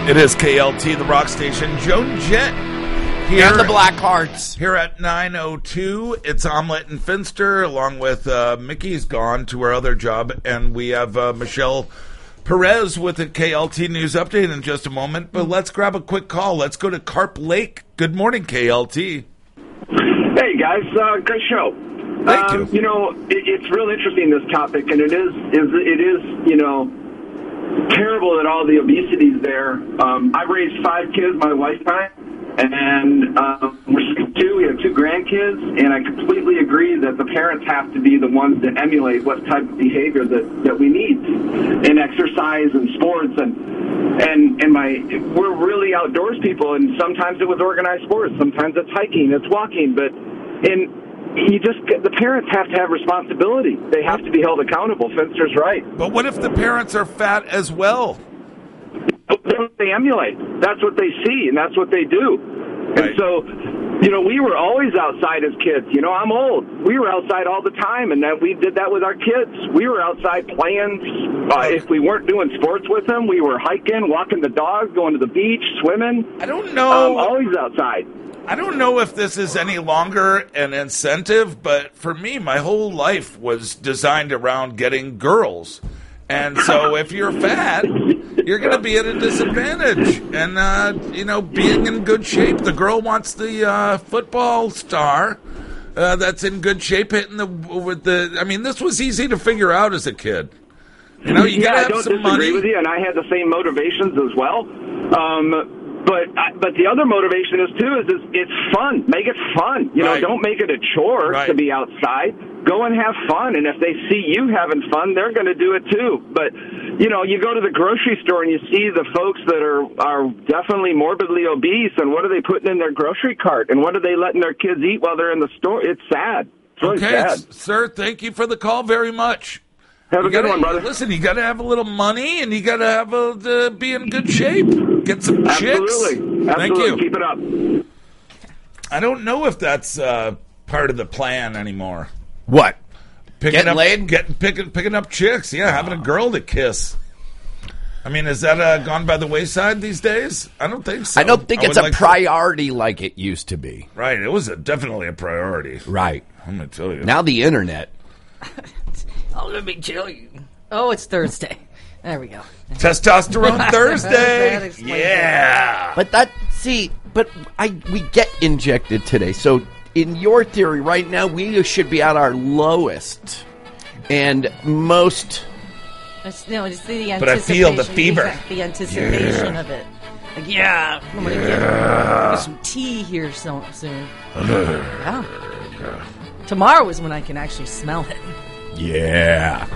It is KLT, the rock station. Joan Jett here. And the Blackhearts. Here at 9:02. It's Omelette and Finster, along with Mickey's gone to her other job. And we have Michelle Perez with the KLT News Update in just a moment. But let's grab a quick call. Let's go to Carp Lake. Good morning, KLT. Hey, guys. Great show. Thank you. You know, it's real interesting, this topic, and it is, you know, terrible that all the obesity's there. I've raised 5 kids, my wife and I, and we're 62. We have 2 grandkids, and I completely agree that the parents have to be the ones to emulate what type of behavior that we need in exercise and sports, we're really outdoors people, and sometimes it was organized sports, sometimes it's hiking, it's walking, the parents have to have responsibility. They have to be held accountable. Finster's right. But what if the parents are fat as well? They emulate. That's what they see, and that's what they do. Right. And so, you know, we were always outside as kids. You know, I'm old. We were outside all the time, and we did that with our kids. We were outside playing. If we weren't doing sports with them, we were hiking, walking the dog, going to the beach, swimming. I don't know. Always outside. I don't know if this is any longer an incentive, but for me, my whole life was designed around getting girls. And so if you're fat, you're going to be at a disadvantage. And, being in good shape, the girl wants the football star that's in good shape hitting this was easy to figure out as a kid. You know, you got to have some money. I don't disagree with you, and I had the same motivations as well. But the other motivation is it's fun. Make it fun. You know, don't make it a chore to be outside. Go and have fun, and if they see you having fun, they're going to do it too. But, you know, you go to the grocery store and you see the folks that are definitely morbidly obese, and what are they putting in their grocery cart, and what are they letting their kids eat while they're in the store? It's sad. It's really sad. Sir, thank you for the call very much. Have a good one, brother. Listen, you got to have a little money, and you got to have be in good shape. Get some chicks. Absolutely. Thank you. Keep it up. I don't know if that's part of the plan anymore. What? Picking up chicks. Yeah, having a girl to kiss. I mean, is that gone by the wayside these days? I don't think so. I don't think it's a priority like it used to be. Right. It was definitely a priority. Right. I'm going to tell you. Now the internet. Oh, let me tell you. Oh, it's Thursday. There we go. Testosterone Thursday. Yeah. But we get injected today. So in your theory right now, we should be at our lowest and most. It's the anticipation. But I feel the fever. The anticipation of it. Like, I'm going to get some tea here soon. Yeah. Tomorrow is when I can actually smell it. Yeah.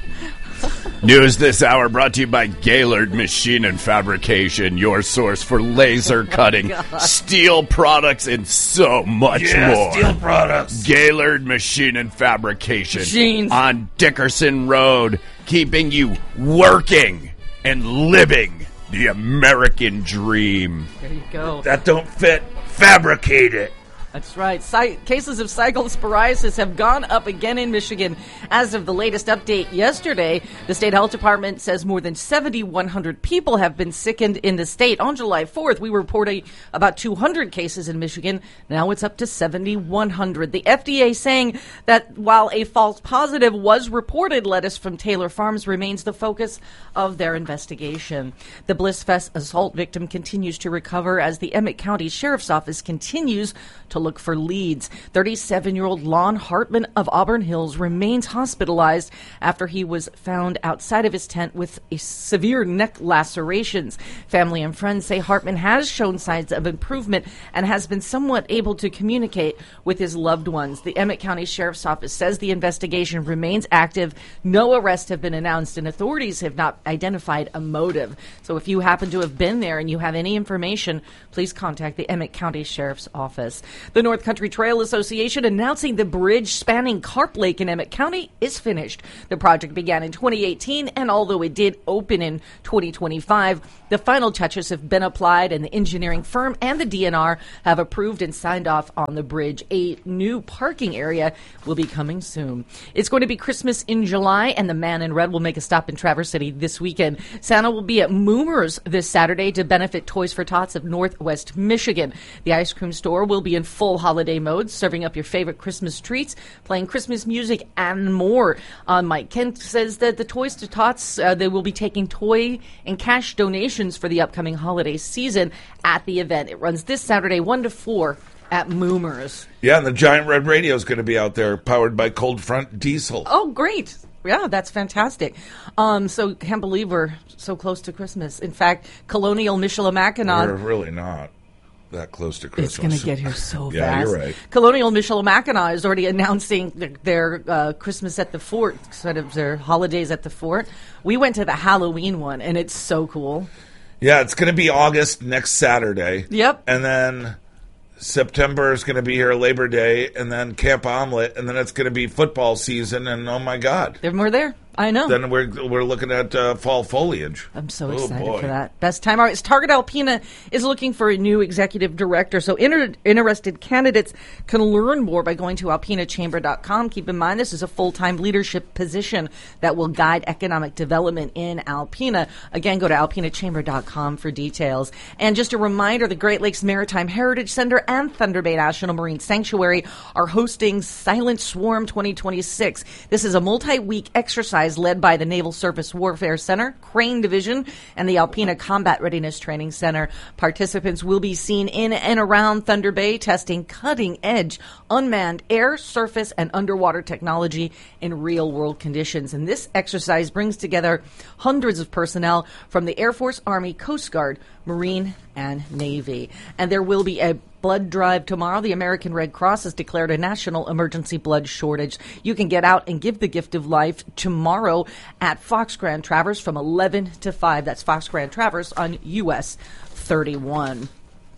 News this hour brought to you by Gaylord Machine and Fabrication, your source for laser cutting, steel products, and so much more. Steel products. Gaylord Machine and Fabrication. Machines. On Dickerson Road, keeping you working and living the American dream. There you go. That don't fit. Fabricate it. That's right. Cases of cyclosporiasis have gone up again in Michigan. As of the latest update yesterday, the state health department says more than 7,100 people have been sickened in the state. On July 4th, we were reporting about 200 cases in Michigan. Now it's up to 7,100. The FDA saying that while a false positive was reported, lettuce from Taylor Farms remains the focus of their investigation. The Bliss Fest assault victim continues to recover as the Emmett County Sheriff's Office continues to look for leads. 37-year-old Lon Hartman of Auburn Hills remains hospitalized after he was found outside of his tent with severe neck lacerations. Family and friends say Hartman has shown signs of improvement and has been somewhat able to communicate with his loved ones. The Emmett County Sheriff's Office says the investigation remains active. No arrests have been announced, and authorities have not identified a motive. So if you happen to have been there and you have any information, please contact the Emmett County Sheriff's Office. The North Country Trail Association announcing the bridge spanning Carp Lake in Emmett County is finished. The project began in 2018, and although it did open in 2025, the final touches have been applied, and the engineering firm and the DNR have approved and signed off on the bridge. A new parking area will be coming soon. It's going to be Christmas in July, and the Man in Red will make a stop in Traverse City this weekend. Santa will be at Moomers this Saturday to benefit Toys for Tots of Northwest Michigan. The ice cream store will be in full holiday mode, serving up your favorite Christmas treats, playing Christmas music, and more. Mike Kent says that the Toys for Tots, they will be taking toy and cash donations for the upcoming holiday season at the event. It runs this Saturday 1 to 4 at Moomers. Yeah, and the Giant Red Radio is going to be out there, powered by Cold Front Diesel. Oh, great. Yeah, that's fantastic. So can't believe we're so close to Christmas. In fact, Colonial Michilimackinac... We're really not that close to Christmas. It's going to get here so yeah, fast. You're right. Colonial Michilimackinac is already announcing their Christmas at the Fort, sort of their holidays at the Fort. We went to the Halloween one, and it's so cool. Yeah, it's going to be August next Saturday. Yep. And then September is going to be here, Labor Day, and then Camp Omelet, and then it's going to be football season, and oh my God. We're there. I know. Then we're looking at fall foliage. I'm so excited for that. Best time. All right, Target Alpina is looking for a new executive director, so interested candidates can learn more by going to alpinachamber.com. Keep in mind, this is a full-time leadership position that will guide economic development in Alpena. Again, go to alpinachamber.com for details. And just a reminder, the Great Lakes Maritime Heritage Center and Thunder Bay National Marine Sanctuary are hosting Silent Swarm 2026. This is a multi-week exercise led by the Naval Surface Warfare Center, Crane Division, and the Alpena Combat Readiness Training Center. Participants will be seen in and around Thunder Bay testing cutting-edge unmanned air, surface, and underwater technology in real-world conditions. And this exercise brings together hundreds of personnel from the Air Force, Army, Coast Guard, Marine, and Navy. And there will be a blood drive tomorrow. The American Red Cross has declared a national emergency blood shortage. You can get out and give the gift of life tomorrow at Fox Grand Traverse from 11 to 5. That's Fox Grand Traverse on US 31.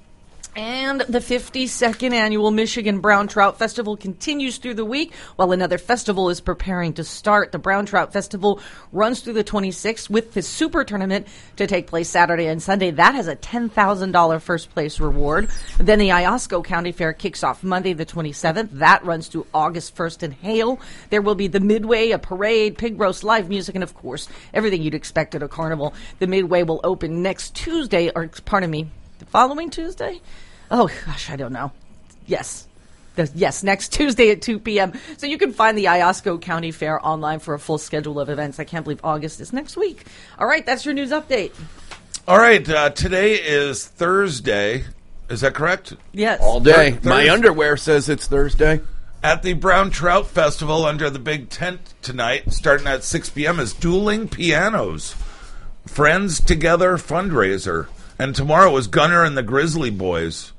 And the 52nd annual Michigan Brown Trout Festival continues through the week while another festival is preparing to start. The Brown Trout Festival runs through the 26th with the Super Tournament to take place Saturday and Sunday. That has a $10,000 first place reward. Then the Iosco County Fair kicks off Monday the 27th. That runs through August 1st in Hale. There will be the Midway, a parade, pig roast, live music, and of course, everything you'd expect at a carnival. The Midway will open next Tuesday, the following Tuesday? Oh, gosh, I don't know. Yes, next Tuesday at 2 p.m. So you can find the Iosco County Fair online for a full schedule of events. I can't believe August is next week. All right, that's your news update. All right, today is Thursday. Is that correct? Yes. All day. My underwear says it's Thursday. At the Brown Trout Festival under the big tent tonight, starting at 6 p.m., is Dueling Pianos, Friends Together fundraiser. And tomorrow is Gunner and the Grizzly Boys.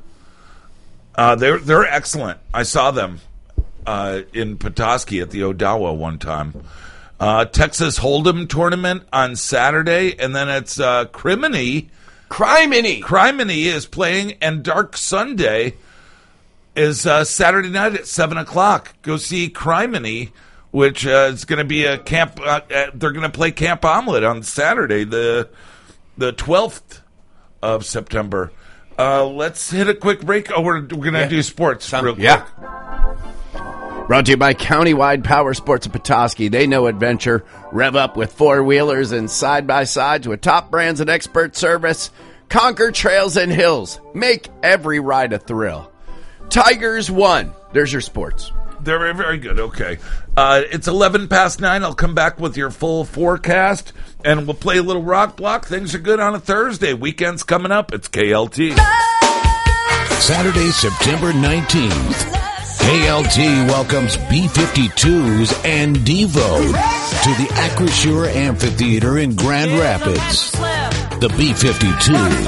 They're excellent. I saw them in Petoskey at the Odawa one time. Texas Hold'em tournament on Saturday, and then it's Criminy. Criminy is playing, and Dark Sunday is Saturday night at 7 o'clock. Go see Criminy, which is going to be a camp. They're going to play Camp Omelet on Saturday, the 12th of September. Let's hit a quick break. Oh, we're going to do sports real quick. Yeah. Brought to you by Countywide Power Sports of Petoskey. They know adventure. Rev up with four-wheelers and side-by-sides with top brands and expert service. Conquer trails and hills. Make every ride a thrill. Tigers won. There's your sports. They're very, very good. Okay. It's 11 past 9. I'll come back with your full forecast, and we'll play a little rock block. Things are good on a Thursday. Weekend's coming up. It's KLT. Saturday, September 19th. KLT welcomes B-52s and Devo to the Acrisure Amphitheater in Grand Rapids. The B-52s.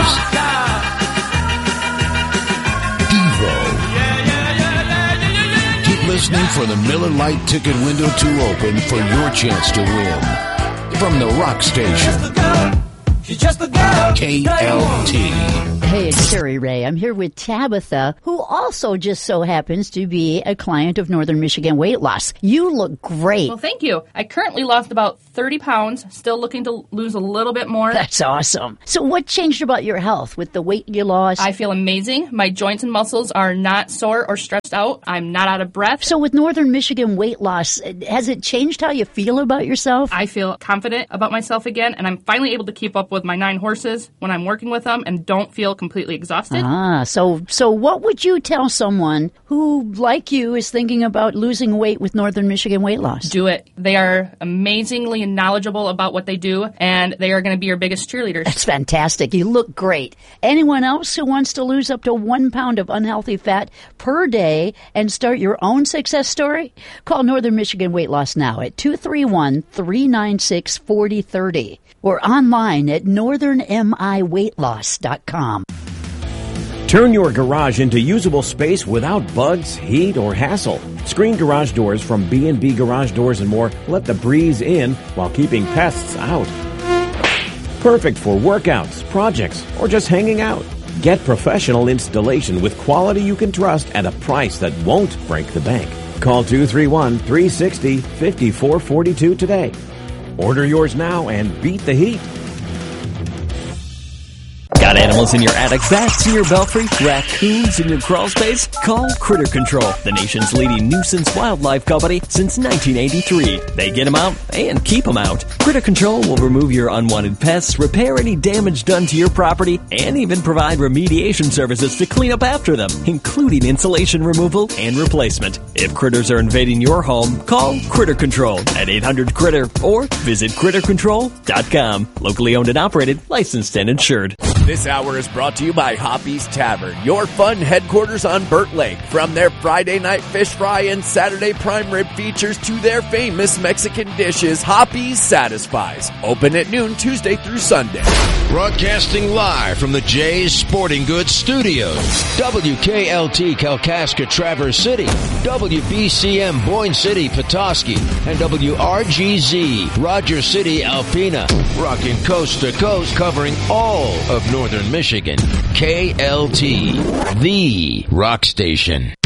Listening for the Miller Lite ticket window to open for your chance to win. From the Rock Station. She's just the girl. KLT. Hey, it's Sherry Ray. I'm here with Tabitha, who also just so happens to be a client of Northern Michigan Weight Loss. You look great. Well, thank you. I currently lost about 30 pounds, still looking to lose a little bit more. That's awesome. So what changed about your health with the weight you lost? I feel amazing. My joints and muscles are not sore or stressed out. I'm not out of breath. So with Northern Michigan Weight Loss, has it changed how you feel about yourself? I feel confident about myself again, and I'm finally able to keep up with my 9 horses when I'm working with them and don't feel completely exhausted. So what would you tell someone who, like you, is thinking about losing weight with Northern Michigan Weight Loss? Do it. They are amazingly knowledgeable about what they do, and they are going to be your biggest cheerleaders. That's fantastic. You look great. Anyone else who wants to lose up to 1 pound of unhealthy fat per day and start your own success story? Call Northern Michigan Weight Loss now at 231-396-4030 or online at northernmiweightloss.com. Turn your garage into usable space without bugs, heat, or hassle. Screen garage doors from B&B Garage Doors and More let the breeze in while keeping pests out. Perfect for workouts, projects, or just hanging out. Get professional installation with quality you can trust at a price that won't break the bank. Call 231-360-5442 today. Order yours now and beat the heat. Got animals in your attic, bats in your belfry, raccoons in your crawl space? Call Critter Control, the nation's leading nuisance wildlife company since 1983. They get them out and keep them out. Critter Control will remove your unwanted pests, repair any damage done to your property, and even provide remediation services to clean up after them, including insulation removal and replacement. If critters are invading your home, call Critter Control at 800-CRITTER or visit CritterControl.com. Locally owned and operated, licensed and insured. This hour is brought to you by Hoppy's Tavern, your fun headquarters on Burt Lake. From their Friday night fish fry and Saturday prime rib features to their famous Mexican dishes, Hoppy's satisfies. Open at noon Tuesday through Sunday. Broadcasting live from the Jay's Sporting Goods Studios. WKLT Kalkaska Traverse City, WBCM Boyne City Petoskey, and WRGZ Rogers City Alpena. Rocking coast to coast, covering all of Northern Michigan. KLT, the rock station.